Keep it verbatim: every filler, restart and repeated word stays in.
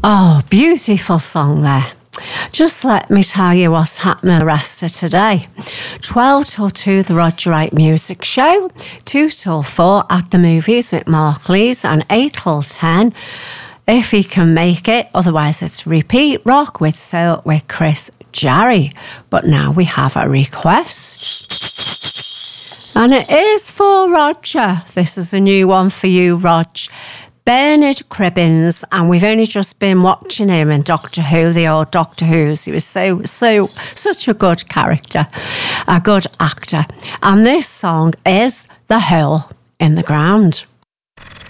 Oh, beautiful song there. Just let me tell you what's happening the rest of today. twelve till two, the Roger Wright Music Show. two till four, At the Movies with Mark Lees. And eight till ten, if he can make it. Otherwise, it's Repeat Rock with Soul with Chris Jarry. But now we have a request. And it is for Roger. This is a new one for you, Rog. Bernard Cribbins, and we've only just been watching him in Doctor Who, the old Doctor Who's. He was so, so, such a good character, a good actor. And this song is The Hole in the Ground.